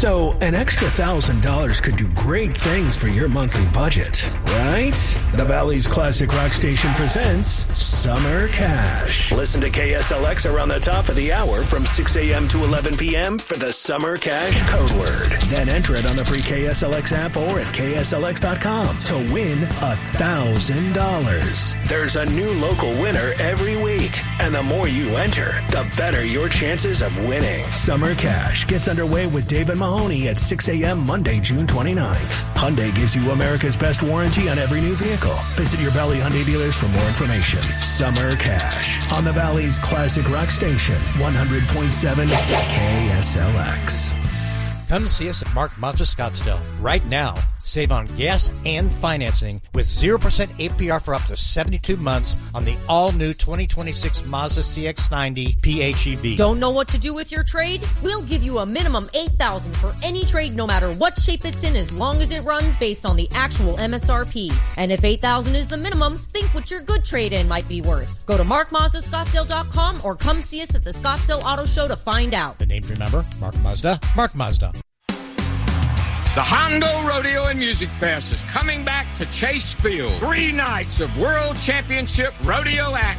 So an extra $1,000 could do great things for your monthly budget, right? The Valley's Classic Rock Station presents Summer Cash. Listen to KSLX around the top of the hour from 6 a.m. to 11 p.m. for the Summer Cash code word. Then enter it on the free KSLX app or at KSLX.com to win $1,000. There's a new local winner every week, and the more you enter, the better your chances of winning. Summer Cash gets underway with David Mahoney at 6 a.m. Monday, June 29th. Hyundai gives you America's best warranty on every new vehicle. Visit your Valley Hyundai dealers for more information. Summer Cash on the Valley's Classic Rock Station, 100.7 KSLX. Come see us at Mark Mazda Scottsdale right now. Save on gas and financing with 0% APR for up to 72 months on the all-new 2026 Mazda CX-90 PHEV. Don't know what to do with your trade? We'll give you a minimum $8,000 for any trade, no matter what shape it's in, as long as it runs based on the actual MSRP. And if $8,000 is the minimum, think what your good trade-in might be worth. Go to markmazdascottsdale.com or come see us at the Scottsdale Auto Show to find out. The name to remember, Mark Mazda, Mark Mazda. The Hondo Rodeo and Music Fest is coming back to Chase Field. 3 nights of World Championship rodeo action.